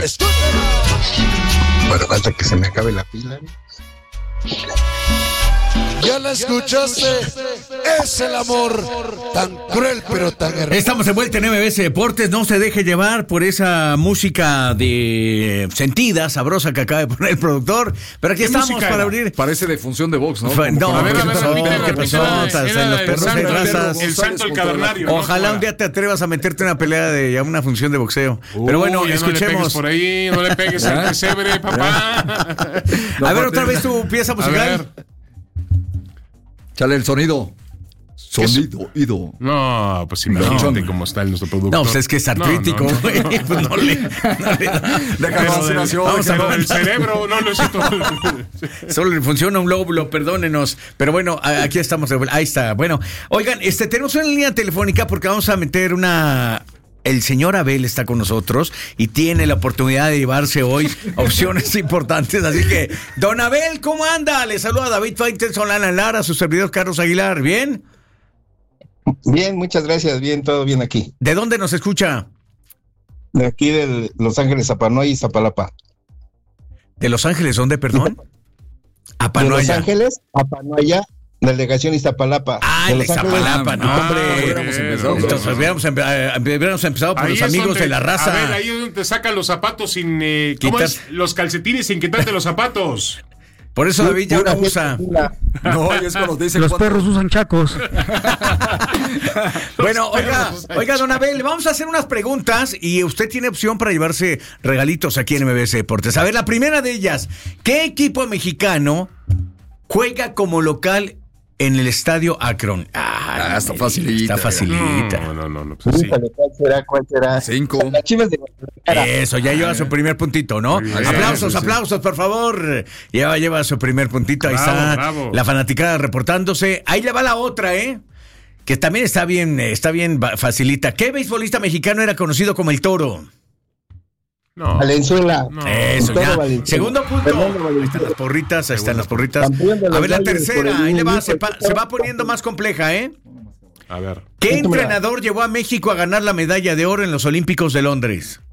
Bueno, hasta que se me acabe la pila. Ya la escuchaste, es el amor tan cruel pero tan hermoso. Estamos de vuelta en MBS Deportes. No se deje llevar por esa música de sentida, sabrosa que acaba de poner el productor. Pero aquí estamos para abrir. Parece de función de box, ¿no? No, a ver, ¿qué pasó? En los perros de razas. El santo del cavernario. Ojalá un día te atrevas a meterte en una pelea de una función de boxeo. Pero bueno, escuchemos. No le pegues por ahí, no le pegues al pesebre, papá. A ver, otra vez tu pieza musical. Chale el sonido. Ido. No, pues imagínate cómo está nuestro producto. No, pues es que es artrítico, güey. Pues no le Déjalo el cerebro, no lo siento. Solo le funciona un lóbulo, perdónenos. Pero bueno, aquí estamos. Ahí está. Bueno, oigan, tenemos una línea telefónica porque vamos a meter una... El señor Abel está con nosotros y tiene la oportunidad de llevarse hoy opciones importantes. Así que, don Abel, ¿cómo anda? Le saluda David Faitelson, Lana Lara, su servidor Carlos Aguilar. ¿Bien? Bien, muchas gracias. Bien, todo bien aquí. ¿De dónde nos escucha? De aquí de Los Ángeles, Zapanoa y Zapalapa. ¿De Los Ángeles? ¿Dónde, perdón? De Los Ángeles, Apanoaya. Delegación Iztapalapa. El Iztapalapa, no, hombre. Entonces hubiéramos empezado por los amigos de la raza. A ver, ahí es donde te sacan los zapatos sin... ¿Cómo es? Los calcetines sin quitarte los zapatos. Por eso David ya no usa. No, es cuando te dicen los perros usan chacos. Bueno, oiga, don Abel, vamos a hacer unas preguntas y usted tiene opción para llevarse regalitos aquí en MBS Deportes. A ver, la primera de ellas, ¿qué equipo mexicano juega como local en el estadio Akron? Está facilita. Está facilita. No. Pues sí. ¿Cuál será? 5. Las Chivas de Guadalajara. Eso, ya lleva su primer puntito, ¿no? Aplausos, por favor. Lleva su primer puntito. Ahí está la fanaticada reportándose. Ahí le va la otra, que también está bien facilita. ¿Qué beisbolista mexicano era conocido como el Toro? No. Valenzuela. No. Eso, ya. Segundo punto. Ahí están las porritas. A ver, la tercera. Ahí le va. Se va poniendo más compleja, A ver. ¿Qué entrenador llevó a México a ganar la medalla de oro en los Olímpicos de Londres?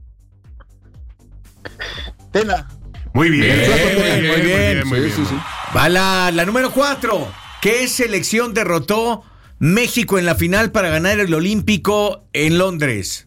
Tena. Muy bien. Sí. Va la número 4. ¿Qué selección derrotó México en la final para ganar el Olímpico en Londres?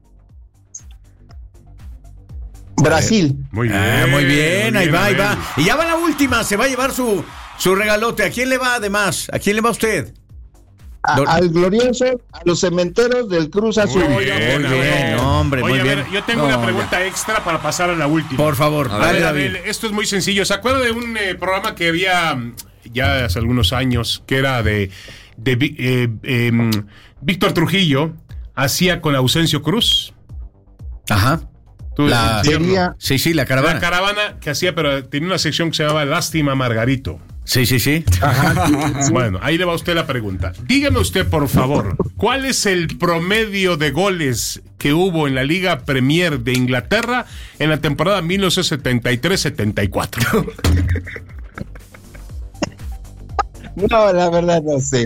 Brasil. Muy bien, ahí va. Y ya va la última, se va a llevar su regalote. ¿A quién le va además? ¿A quién le va usted? Al glorioso, a los cementeros del Cruz Azul. Muy bien, hombre, muy bien. A ver, yo tengo una pregunta extra para pasar a la última. Por favor, dale, David. Esto es muy sencillo. ¿Se acuerda de un programa que había ya hace algunos años que era de Víctor Trujillo, hacía con Ausencio Cruz? Ajá. Sí, la caravana. La caravana que hacía, pero tenía una sección que se llamaba Lástima Margarito. Sí. Ajá, sí. Bueno, ahí le va a usted la pregunta. Dígame usted, por favor, ¿cuál es el promedio de goles que hubo en la Liga Premier de Inglaterra en la temporada 1973-74? No, la verdad no sé.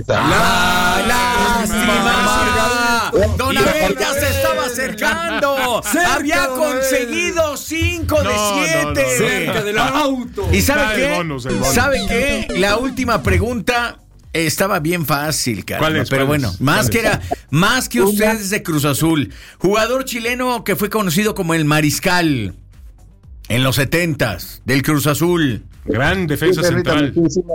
¡Lástima! Don Abel ya se estaba acercando. Había conseguido 5 de 7. Cerca del auto. ¿Y sabe qué? ¿Sabe qué? La última pregunta estaba bien fácil, caramba. Pero bueno, más que ustedes de Cruz Azul. Jugador chileno que fue conocido como el Mariscal en los 70s del Cruz Azul. Gran defensa central.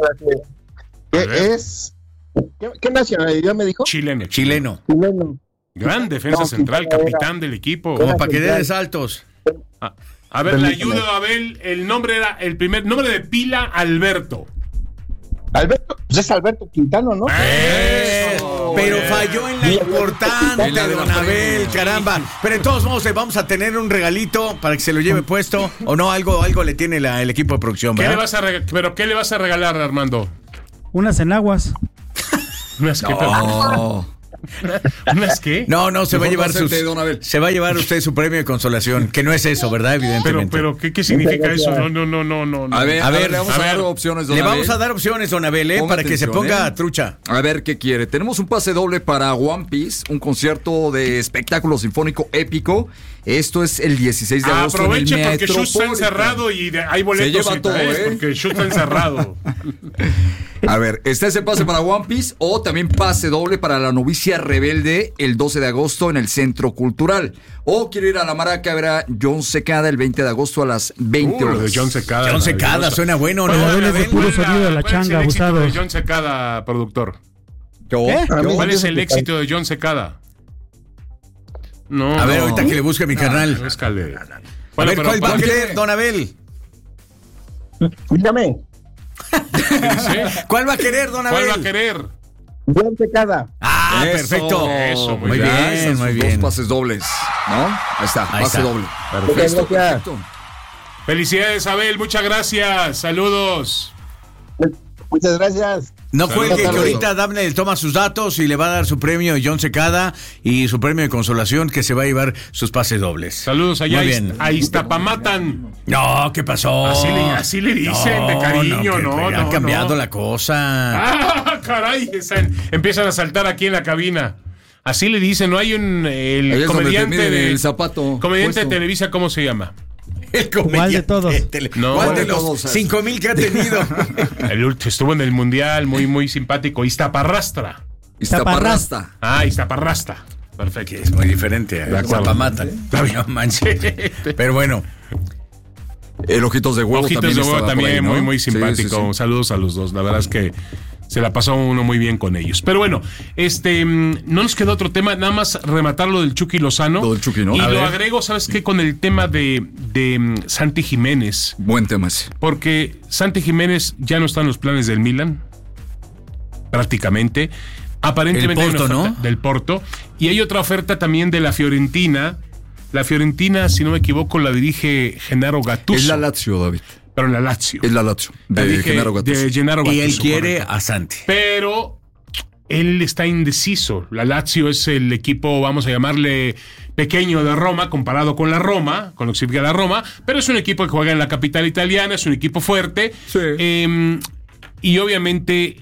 ¿Qué nacionalidad me dijo? Chileno. Gran defensa central, capitán del equipo. Como para que dé de saltos. A ver, le ayudo a Abel. El nombre era el primer nombre de pila, Alberto. Alberto, pues es Alberto Quintano, ¿no? Pero falló en la importante de don Abel, caramba. Pero en todos modos vamos a tener un regalito para que se lo lleve puesto. O no, algo le tiene el equipo de producción, ¿verdad? ¿Qué le vas a regalar, Armando? Unas enaguas. No. ¿Unas qué? No, se va a llevar Don Abel. se va a llevar usted su premio de consolación, que no es eso, ¿verdad? Evidentemente. Pero ¿qué significa eso? No. A ver, le vamos a dar opciones, don Le Abel. vamos a dar opciones, don Abel, Ponga para que se atención, ponga trucha. A ver qué quiere. Tenemos un pase doble para One Piece, un concierto de espectáculo sinfónico épico. Esto es el 16 de agosto. Aproveche en el porque Shu está Metropolitan. encerrado y hay boletos. Se lleva todo, porque Shu está encerrado. A ver, está ese pase para One Piece o también pase doble para La Novicia Rebelde el 12 de agosto en el Centro Cultural. O quiere ir a La Maraca a ver a John Secada el 20 de agosto a las 20 Lo horas. de John Secada. John Secada, suena bueno, ¿no? ¿Cuál Abel? puro sonido de la ¿Cuál es changa, el éxito abusado. de John Secada, productor? ¿Qué? ¿Cuál es el éxito de John Secada? No. A ver, ahorita que le busque a mi carnal. Búscale. A Bueno, ver, pero ¿cuál va a ¿para querer, qué? don Abel? Dígame, ¿Sí? ¿Cuál va a querer, don Abel? ¿Cuál va a querer? John Secada. Ah, Eso, perfecto. eso, muy Ya bien, están muy sus bien. Dos pases dobles, ¿no? Ahí está, Ahí pase está. doble. Muchas gracias. Perfecto. Felicidades, Abel. Muchas gracias. Saludos. Muchas gracias. No cuelgue, que Saludos. ahorita Dabney toma sus datos y le va a dar su premio de John Secada y su premio de consolación, que se va a llevar sus pases dobles. Saludos allá Muy bien. a Iztapamatan. No, ¿qué pasó? Así le dicen, de cariño, que ha cambiado la cosa. ¡Ah, caray! Empiezan a saltar aquí en la cabina. Así le dicen, no hay Ahí el es donde te comediante miden de el zapato comediante de puesto. Televisa, ¿cómo se llama? El ¿Cuál de todos? No, ¿Cuál de de los todos? 5,000 que ha tenido? Estuvo en el Mundial, muy simpático. Iztaparrastra. Iztaparrasta. Iztaparrasta. Perfecto. Que es muy diferente a acuerdo. Zapamata. No manches. Pero bueno, El Ojitos de Huevo Ojitos también de huevo estaba por también, ahí, ¿no? muy Sí, simpático. sí, sí. Saludos a los dos. La verdad es que se la pasó uno muy bien con ellos. Pero bueno, no nos queda otro tema, nada más rematar lo del Chucky Lozano. Lo del Chucky, ¿no? Y A lo ver. agrego, ¿sabes qué? Con el tema de Santi Jiménez. Buen tema ese. Porque Santi Jiménez ya no está en los planes del Milan. Prácticamente. Aparentemente El hay una Porto, oferta ¿no? del Porto. Y hay otra oferta también de la Fiorentina. La Fiorentina, si no me equivoco, la dirige Gennaro Gattuso. Es la Lazio, David. Pero la Lazio. Es la Lazio. La De dije Gennaro Gattuso. de Gennaro y él Gattuso, quiere correcto. a Santi. Pero él está indeciso. La Lazio es el equipo, vamos a llamarle pequeño de Roma, comparado con la Roma, con lo que significa la Roma, pero es un equipo que juega en la capital italiana, es un equipo fuerte. Sí. Y obviamente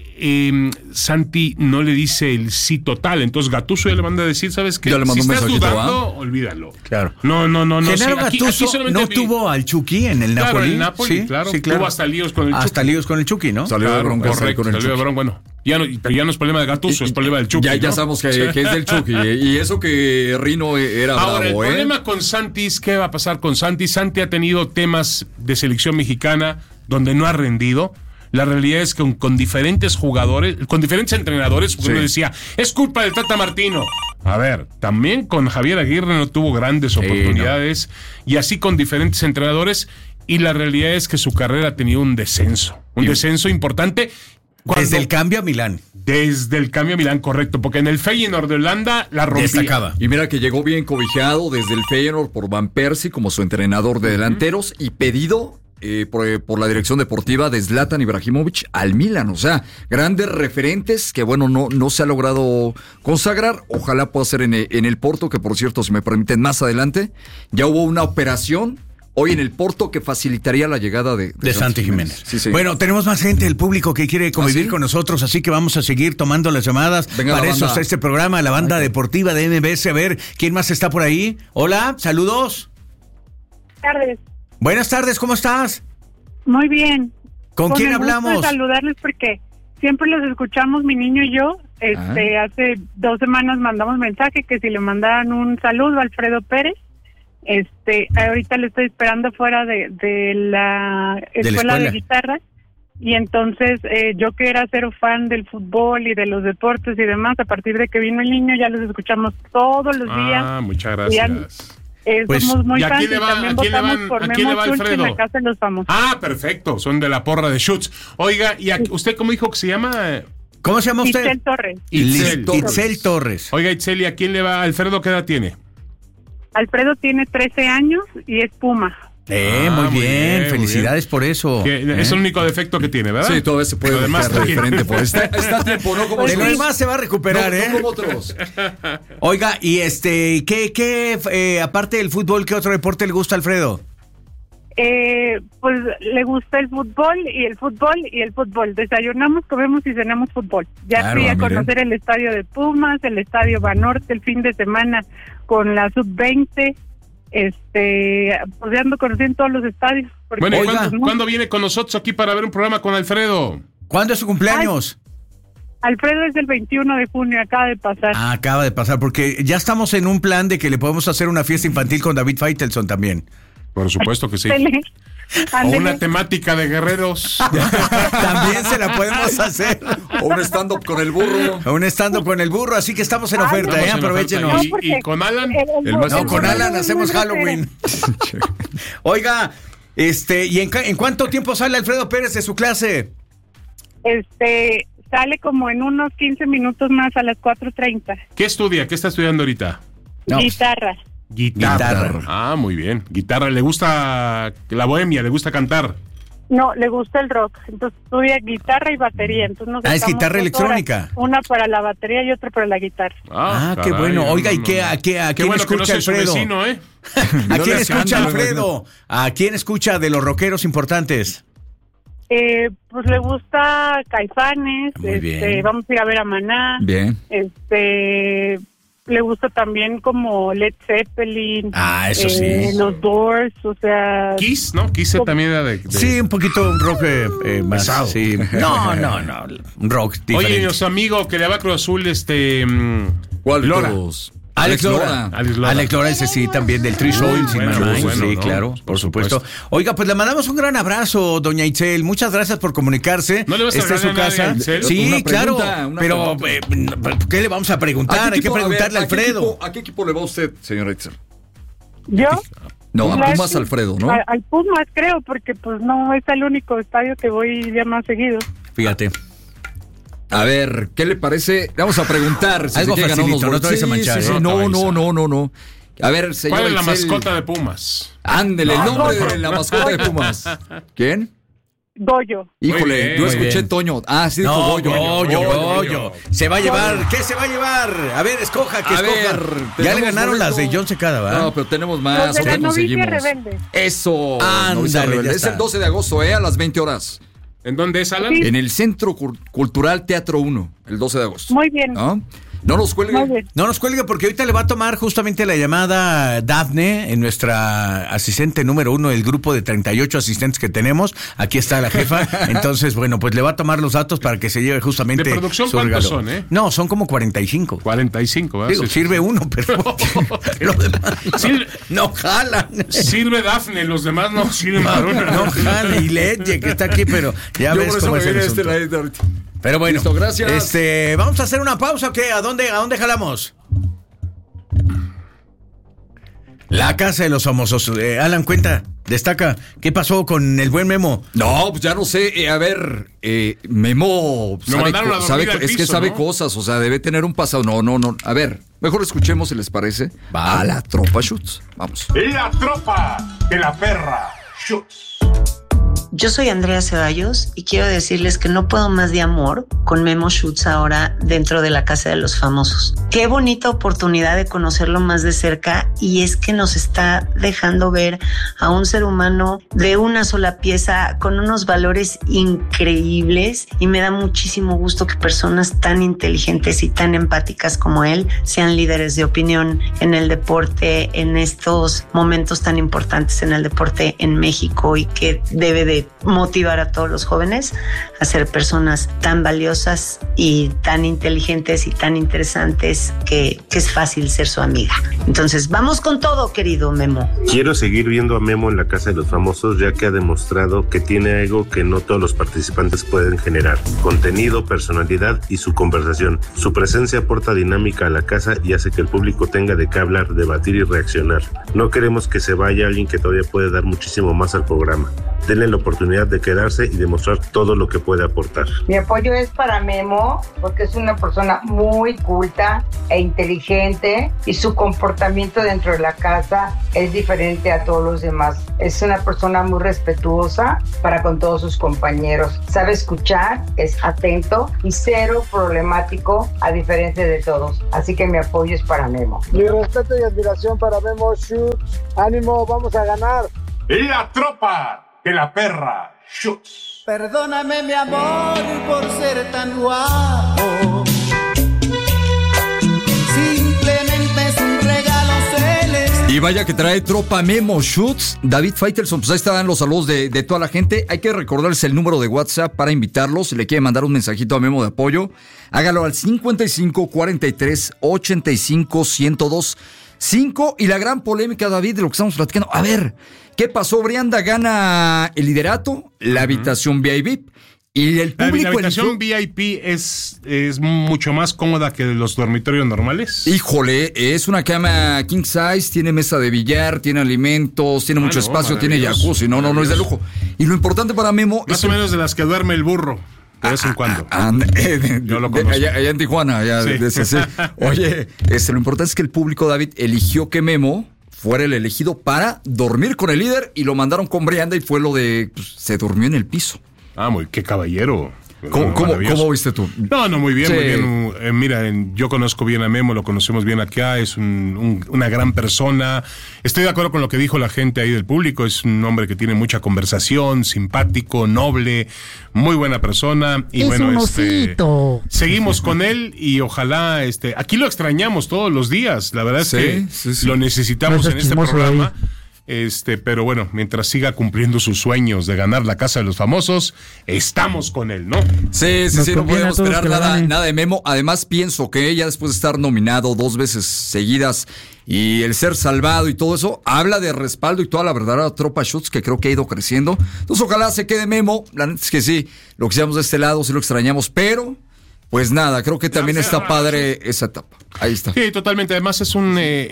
Santi no le dice el sí total. Entonces Gattuso ya le manda a decir, ¿sabes qué? Ya le mandó Si un estás mensajito, dudando, olvídalo. Claro. No. Gennaro sí, aquí Gattuso solamente no vi- tuvo al Chucky en el Claro, Napoli. el Napoli, claro. Tuvo hasta líos con el Hasta Chucky. líos con el Chucky, ¿no? Salió de Claro, broncas ahí correcto, con el salió de Chucky. bronca, bueno. Pero ya no es problema de Gattuso, es problema del Chucky. Ya ¿no? sabemos que es del Chucky. Y eso que Rino era Ahora, bravo, el problema con Santi es ¿qué va a pasar con Santi? Santi ha tenido temas de selección mexicana donde no ha rendido. La realidad es que con diferentes jugadores, con diferentes entrenadores, porque Sí. uno decía, es culpa del Tata Martino. A ver, también con Javier Aguirre no tuvo grandes oportunidades, y así con diferentes entrenadores, y la realidad es que su carrera ha tenido un descenso importante. Desde el cambio a Milán. Desde el cambio a Milán, correcto, porque en el Feyenoord de Holanda la rompía. Destacaba. Y mira que llegó bien cobijado desde el Feyenoord por Van Persie como su entrenador de delanteros y pedido por la dirección deportiva de Zlatan Ibrahimovic al Milan. O sea, grandes referentes que, bueno, no se ha logrado consagrar. Ojalá pueda ser en el Porto, que por cierto, si me permiten, más adelante ya hubo una operación hoy en el Porto que facilitaría la llegada de Santi Jiménez. Sí. Bueno, tenemos más gente del público que quiere convivir ¿sí? con nosotros, así que vamos a seguir tomando las llamadas. Venga, Para la eso banda. está este programa, la banda deportiva de MBS. A ver, ¿quién más está por ahí? Hola, saludos. Tardes. Buenas tardes, ¿cómo estás? Muy bien. ¿Con quién el gusto hablamos? de saludarles porque siempre los escuchamos, mi niño y yo. Hace 2 semanas mandamos mensaje que si le mandaran un saludo a Alfredo Pérez. Ahorita le estoy esperando fuera de la escuela de guitarra. Y entonces yo que era cero fan del fútbol y de los deportes y demás, a partir de que vino el niño ya los escuchamos todos los días. Muchas gracias. Pues, somos muy ¿y a fans quién le y va- también a quién le votamos van- por a quién le Memo va Schultz en Alfredo? la Casa de los Famosos. Perfecto, son de la porra de Schutz. Oiga, ¿y usted cómo dijo que se llama? ¿Cómo se llama usted? Itzel Torres. Itzel Torres. Oiga, Itzel, ¿y a quién le va? Alfredo, ¿qué edad tiene? Alfredo tiene 13 años y es Puma. Muy bien. Felicidades por eso. Es el único defecto que tiene, ¿verdad? Sí, todavía se puede además diferente. Está a tiempo, ¿no? Como de lo demás se va a recuperar, no como otros. Oiga, y ¿qué aparte del fútbol, qué otro deporte le gusta a Alfredo? Pues le gusta el fútbol y el fútbol y el fútbol. Desayunamos, comemos y cenamos fútbol. Ya fui a conocer el estadio de Pumas, el estadio Banorte el fin de semana con la sub-20. Pues ando conociendo todos los estadios. Bueno, ¿cuándo viene con nosotros aquí para ver un programa con Alfredo? ¿Cuándo es su cumpleaños? Alfredo es el 21 de junio, acaba de pasar. Acaba de pasar, porque ya estamos en un plan de que le podemos hacer una fiesta infantil con David Faitelson también. Por supuesto que sí. O una temática de guerreros. También se la podemos hacer. O un stand-up con el burro. Un stand-up con el burro, así que estamos en oferta, aprovéchenos. ¿Y con Alan? Con Alan hacemos Halloween. Oiga, ¿y en cuánto tiempo sale Alfredo Pérez de su clase? Sale como en unos 15 minutos más, a las 4:30. ¿Qué estudia? ¿Qué está estudiando ahorita? Guitarra. Guitarra. Muy bien. Guitarra, ¿le gusta la bohemia? ¿Le gusta cantar? No, le gusta el rock. Entonces estudia guitarra y batería. Entonces es guitarra electrónica. Una para la batería y otra para la guitarra. Qué bueno. Oiga, ¿y a quién escucha Alfredo? Vecino, ¿A quién escucha Alfredo? ¿A quién escucha de los rockeros importantes? Pues le gusta Caifanes. Muy bien. Vamos a ir a ver a Maná. Bien. Le gusta también como Led Zeppelin. Eso sí. Los Doors, o sea... Kiss, ¿no? Kiss también era de... Sí, un poquito un rock más... pesado. Sí. No, un rock diferente. Oye, nuestro amigo que le va a Cruz Azul, ¿Cuál Lora. Alex Lora. Alex Lora, ese sí, también del Three Souls. Sí, claro, por supuesto. Oiga, pues le mandamos un gran abrazo, doña Itzel. Muchas gracias por comunicarse. ¿No le vas a Esta es su casa. Sí, claro. Pero, ¿qué le vamos a preguntar? Hay que preguntarle a Alfredo. ¿A qué equipo le va usted, señora Itzel? ¿Yo? No, a Pumas Alfredo, ¿no? Al Pumas, creo, porque pues no es el único estadio que voy ya más seguido. Fíjate. A ver, ¿qué le parece? Vamos a preguntar. Algo facilito, no te vayas a manchar. No. A ver, señor. ¿Cuál es la mascota de Pumas? Ándele, el nombre de la mascota de Pumas. ¿Quién? Goyo. Híjole, yo escuché Toño. Sí, dijo Goyo. Se va a llevar. ¿Qué se va a llevar? A ver, escoja. Ya le ganaron las de John Secada, ¿verdad? No, pero tenemos más. Los de la conseguimos. Rebelde. Eso. Ándale, es el 12 de agosto, a las 20 horas. ¿En dónde es, Alan? Sí. En el Centro Cultural Teatro 1, el 12 de agosto. Muy bien. No nos cuelgue. No nos cuelgue porque ahorita le va a tomar justamente la llamada Dafne, en nuestra asistente número 1 del grupo de 38 asistentes que tenemos. Aquí está la jefa. Entonces, bueno, pues le va a tomar los datos para que se lleve justamente ¿De producción su cuántos regalo. son, No, son como 45. 45, ¿verdad? Digo, sirve uno, pero lo demás no jalan. Sirve Dafne, los demás no sirven para una. No jalan. Y Ledge, que está aquí, pero ya ves cómo es el asunto. Pero bueno, listo, gracias. ¿Vamos a hacer una pausa o qué? ¿A dónde jalamos? La casa de los famosos. Alan, cuenta, destaca. ¿Qué pasó con el buen Memo? No, pues ya no sé. A ver, Memo sabe cosas, o sea, debe tener un pasado. No. A ver, mejor escuchemos si les parece. Va. A la tropa Schutz. Vamos. La tropa de la perra Schutz. Yo soy Andrea Ceballos y quiero decirles que no puedo más de amor con Memo Schutz ahora dentro de la Casa de los Famosos. Qué bonita oportunidad de conocerlo más de cerca, y es que nos está dejando ver a un ser humano de una sola pieza con unos valores increíbles, y me da muchísimo gusto que personas tan inteligentes y tan empáticas como él sean líderes de opinión en el deporte, en estos momentos tan importantes en el deporte en México, y que debe de motivar a todos los jóvenes a ser personas tan valiosas y tan inteligentes y tan interesantes que es fácil ser su amiga. Entonces, vamos con todo, querido Memo. Quiero seguir viendo a Memo en la Casa de los Famosos, ya que ha demostrado que tiene algo que no todos los participantes pueden generar: contenido, personalidad y su conversación. Su presencia aporta dinámica a la casa y hace que el público tenga de qué hablar, debatir y reaccionar. No queremos que se vaya alguien que todavía puede dar muchísimo más al programa. denle la oportunidad de quedarse y demostrar todo lo que puede aportar. Mi apoyo es para Memo, porque es una persona muy culta e inteligente y su comportamiento dentro de la casa es diferente a todos los demás. Es una persona muy respetuosa para con todos sus compañeros. Sabe escuchar, es atento y cero problemático a diferencia de todos. Así que mi apoyo es para Memo. Mi respeto y admiración para Memo Schutz. Ánimo, vamos a ganar. La tropa de la perra Schutz. Perdóname, mi amor, por ser tan guapo. Simplemente es un regalo celeste. Y vaya que trae tropa Memo Schutz. David Faitelson, pues ahí están los saludos de toda la gente. Hay que recordarles el número de WhatsApp para invitarlos. Si le quiere mandar un mensajito a Memo de apoyo, hágalo al 55 43 85 102 5. Y la gran polémica, David, de lo que estamos platicando. A ver, ¿qué pasó? Brianda gana el liderato, la habitación VIP. Y el público. La habitación VIP es mucho más cómoda que los dormitorios normales. Híjole, es una cama king size, tiene mesa de billar, tiene alimentos, tiene mucho espacio, tiene jacuzzi. No es de lujo. Y lo importante para Memo más o menos de las que duerme el burro. De vez en cuando. Yo lo conozco. Allá en Tijuana. Sí. Oye, lo importante es que el público, David, eligió que Memo fuera el elegido para dormir con el líder y lo mandaron con Brianda y fue lo de... Pues, se durmió en el piso. Qué caballero. ¿Cómo viste tú? No, muy bien, sí. Muy bien. Mira, yo conozco bien a Memo, lo conocemos bien acá, es una gran persona. Estoy de acuerdo con lo que dijo la gente ahí del público, es un hombre que tiene mucha conversación, simpático, noble, muy buena persona. Y es un osito. Seguimos con él y ojalá, aquí lo extrañamos todos los días, la verdad es que lo necesitamos en este programa. Pero bueno, mientras siga cumpliendo sus sueños de ganar la Casa de los Famosos, estamos con él, ¿no? Sí, no podemos esperar nada de Memo. Además, pienso que ella, después de estar nominado 2 veces seguidas y el ser salvado y todo eso, habla de respaldo y toda la verdadera tropa Schutz que creo que ha ido creciendo. Entonces, ojalá se quede Memo. La neta es que sí, lo que seamos de este lado, sí lo extrañamos, pero... Pues nada, creo que también está padre esa etapa. Ahí está. Sí, totalmente. Además es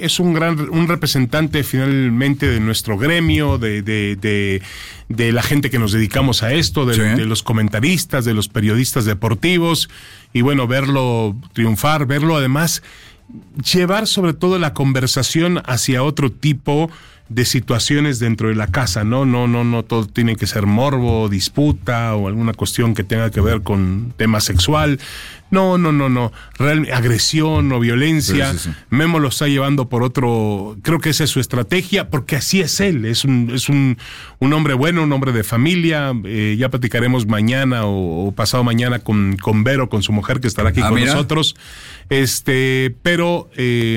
un representante finalmente de nuestro gremio, de la gente que nos dedicamos a esto, de los comentaristas, de los periodistas deportivos. Y bueno, verlo triunfar, verlo además llevar sobre todo la conversación hacia otro tipo de situaciones dentro de la casa, no todo tiene que ser morbo, disputa o alguna cuestión que tenga que ver con tema sexual. No. Realmente agresión o violencia. Sí. Memo lo está llevando por otro. Creo que esa es su estrategia, porque así es él. Es un hombre bueno, un hombre de familia. Ya platicaremos mañana o pasado mañana con Vero, con su mujer que estará aquí con nosotros. Pero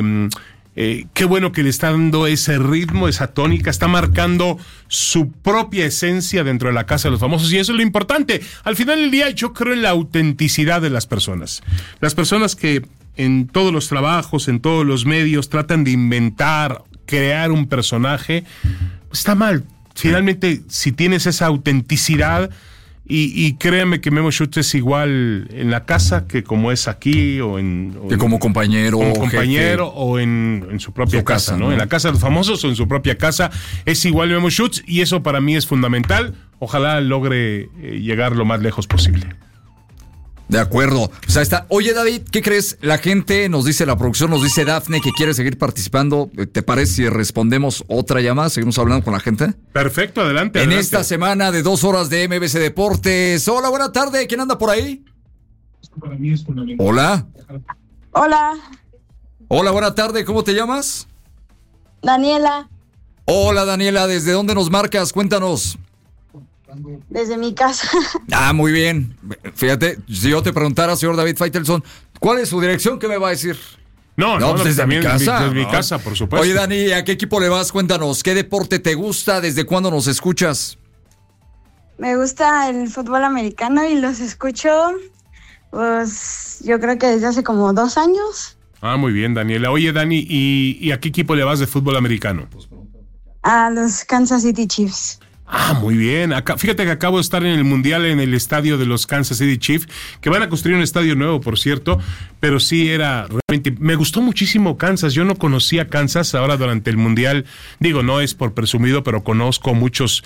qué bueno que le está dando ese ritmo, esa tónica, está marcando su propia esencia dentro de la Casa de los Famosos y eso es lo importante. Al final del día yo creo en la autenticidad de las personas. Las personas que en todos los trabajos, en todos los medios tratan de inventar, crear un personaje, está mal. Finalmente, si tienes esa autenticidad... Y créanme que Memo Schutz es igual en la casa que como es aquí que como compañero. Como compañero o en su propia casa, ¿no? En la Casa de los Famosos o en su propia casa es igual Memo Schutz y eso para mí es fundamental. Ojalá logre llegar lo más lejos posible. De acuerdo. Pues ahí está. Oye, David, ¿qué crees? La gente nos dice, la producción nos dice Dafne que quiere seguir participando. ¿Te parece si respondemos otra llamada? ¿Seguimos hablando con la gente? Perfecto, adelante. En esta semana de 2 horas de MBC Deportes. Hola, buena tarde. ¿Quién anda por ahí? Para mí es fundamental. Hola. Hola, buena tarde. ¿Cómo te llamas? Daniela. Hola, Daniela. ¿Desde dónde nos marcas? Cuéntanos. Desde mi casa. Muy bien. Fíjate, si yo te preguntara, señor David Faitelson, ¿cuál es su dirección? ¿Qué me va a decir? No, pues desde mi casa. Desde mi casa, por supuesto. Oye, Dani, ¿a qué equipo le vas? Cuéntanos, ¿qué deporte te gusta? ¿Desde cuándo nos escuchas? Me gusta el fútbol americano y los escucho, pues, yo creo que desde hace como 2 años. Muy bien, Daniela. Oye, Dani, ¿y a qué equipo le vas de fútbol americano? A los Kansas City Chiefs. Muy bien. Fíjate que acabo de estar en el Mundial en el estadio de los Kansas City Chiefs, que van a construir un estadio nuevo, por cierto, pero sí era realmente... Me gustó muchísimo Kansas. Yo no conocía Kansas ahora durante el Mundial. Digo, no es por presumido, pero conozco muchos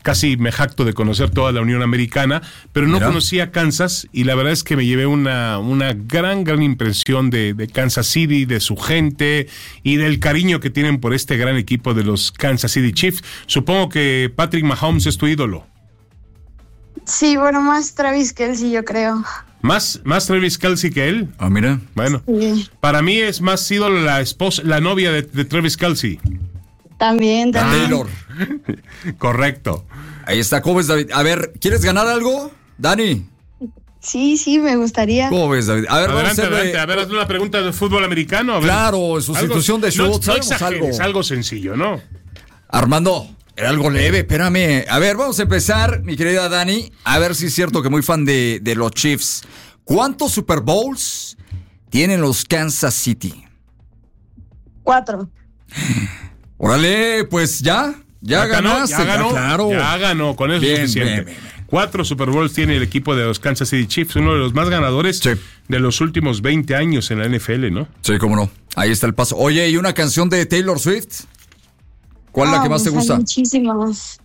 casi me jacto de conocer toda la Unión Americana, pero no conocía Kansas y la verdad es que me llevé una gran impresión de Kansas City, de su gente y del cariño que tienen por este gran equipo de los Kansas City Chiefs. Supongo que Patrick Mahomes es tu ídolo. Sí, bueno, más Travis Kelce, yo creo. ¿Más Travis Kelce que él? Ah, mira. Bueno, sí. Para mí es más ídolo la novia de Travis Kelce. También. Taylor. Correcto. Ahí está, ¿cómo ves, David? A ver, ¿quieres ganar algo, Dani? Sí, me gustaría. ¿Cómo ves, David? A ver, adelante. A ver, hazle una pregunta de fútbol americano. A ver. Claro, sustitución de Schultz. No exageres, algo sencillo, ¿no? Armando, era algo leve, espérame. A ver, vamos a empezar, mi querida Dani. A ver si es cierto que muy fan de los Chiefs. ¿Cuántos Super Bowls tienen los Kansas City? 4. Órale, pues ya ganaste. Ya ganó, con eso es suficiente. Bien. 4 Super Bowls tiene el equipo de los Kansas City Chiefs, uno de los más ganadores de los últimos 20 años en la NFL, ¿no? Sí, cómo no. Ahí está el paso. Oye, ¿y una canción de Taylor Swift? ¿Cuál es la que más te gusta? Muchísimas.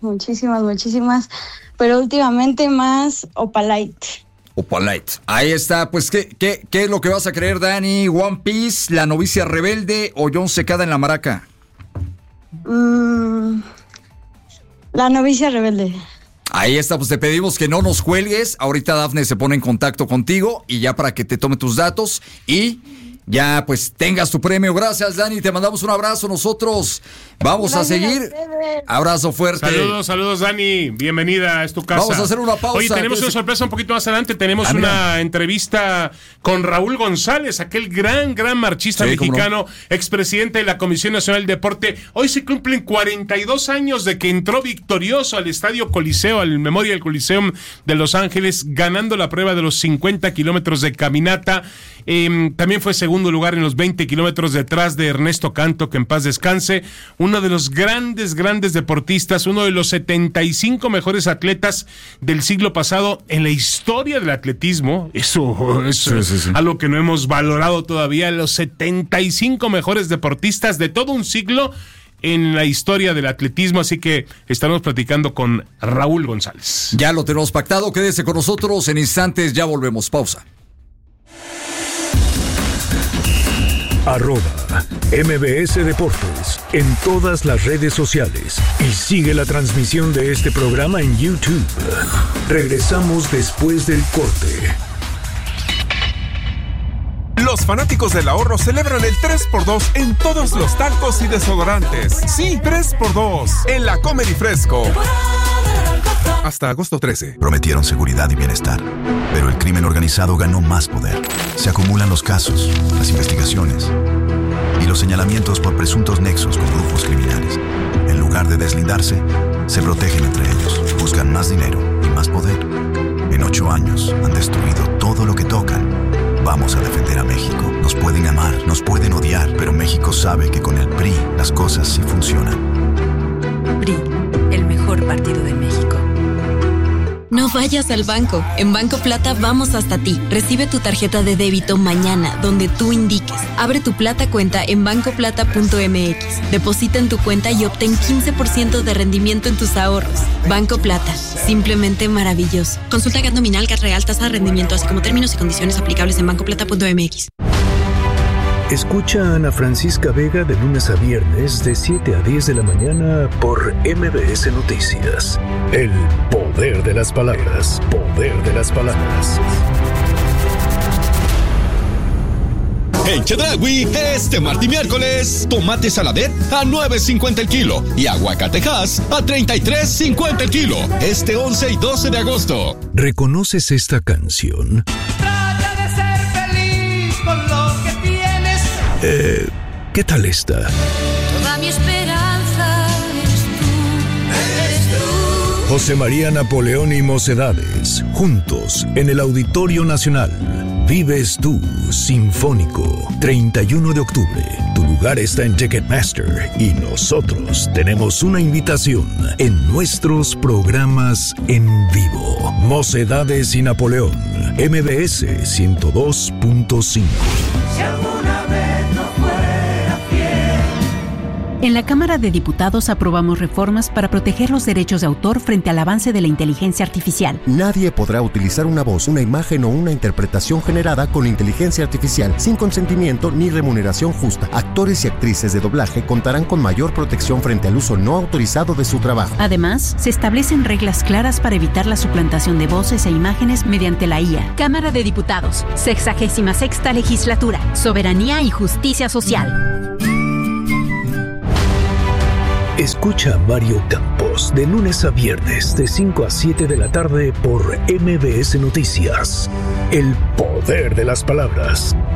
Pero últimamente más Opalite. Ahí está. Pues, ¿qué es lo que vas a creer, Dani? ¿One Piece, La novicia rebelde o John Secada en la maraca? La novicia rebelde. Ahí está, pues te pedimos que no nos cuelgues. Ahorita Dafne se pone en contacto contigo y ya para que te tome tus datos y ya pues tengas tu premio. Gracias, Dani, te mandamos un abrazo. Nosotros vamos a seguir. Abrazo fuerte. Saludos, Dani. Bienvenida, es tu casa. Vamos a hacer una pausa. Oye, tenemos una sorpresa un poquito más adelante. Tenemos una entrevista con Raúl González, aquel gran marchista mexicano, expresidente de la Comisión Nacional de Deporte. Hoy se cumplen 42 años de que entró victorioso al Estadio Coliseo, al Memorial Coliseum de Los Ángeles, ganando la prueba de los 50 kilómetros de caminata. También fue segundo lugar en los 20 kilómetros detrás de Ernesto Canto, que en paz descanse. Uno de los grandes deportistas, uno de los 75 mejores atletas del siglo pasado en la historia del atletismo. Eso es algo que no hemos valorado todavía. Los 75 mejores deportistas de todo un siglo en la historia del atletismo, así que estaremos platicando con Raúl González. Ya lo tenemos pactado, quédese con nosotros, en instantes ya volvemos, pausa. @MBS Deportes en todas las redes sociales y sigue la transmisión de este programa en YouTube. Regresamos después del corte. Los fanáticos del ahorro celebran el 3x2 en todos los talcos y desodorantes. Sí, 3x2 en la Comer y Fresco. Hasta agosto 13. Prometieron seguridad y bienestar, pero el crimen organizado ganó más poder. Se acumulan los casos, las investigaciones y los señalamientos por presuntos nexos con grupos criminales. En lugar de deslindarse, se protegen entre ellos, buscan más dinero y más poder. En 8 años han destruido todo lo que tocan. Vamos a defender a México. Nos pueden amar, nos pueden odiar, pero México sabe que con el PRI las cosas sí funcionan. PRI, el mejor partido de México. No vayas al banco. En Banco Plata vamos hasta ti. Recibe tu tarjeta de débito mañana, donde tú indiques. Abre tu Plata cuenta en bancoplata.mx. Deposita en tu cuenta y obtén 15% de rendimiento en tus ahorros. Banco Plata, simplemente maravilloso. Consulta GAT nominal, GAT real, tasa de rendimiento, así como términos y condiciones aplicables en bancoplata.mx. Escucha a Ana Francisca Vega de lunes a viernes de 7 a 10 de la mañana por MBS Noticias. El poder de las palabras. Poder de las palabras. En Chedraui, este martes y miércoles, tomate saladet a $9.50 el kilo y aguacatejas a $33.50 el kilo. Este 11 y 12 de agosto. ¿Reconoces esta canción? Trata de ser feliz con lo que tienes. ¿Qué tal esta? Toda mi esperanza eres tú. José María Napoleón y Mocedades, juntos en el Auditorio Nacional. Vives tú, Sinfónico, 31 de octubre. Tu lugar está en Ticketmaster y nosotros tenemos una invitación en nuestros programas en vivo. Mocedades y Napoleón, MBS 102.5. Si alguna vez no fuera fiel, En la Cámara de Diputados aprobamos reformas para proteger los derechos de autor frente al avance de la inteligencia artificial. Nadie podrá utilizar una voz, una imagen o una interpretación generada con inteligencia artificial sin consentimiento ni remuneración justa. Actores y actrices de doblaje contarán con mayor protección frente al uso no autorizado de su trabajo. Además, se establecen reglas claras para evitar la suplantación de voces e imágenes mediante la IA. Cámara de Diputados, 66ª Legislatura, Soberanía y Justicia Social. Escucha a Mario Campos de lunes a viernes de 5 a 7 de la tarde por MBS Noticias. El poder de las palabras.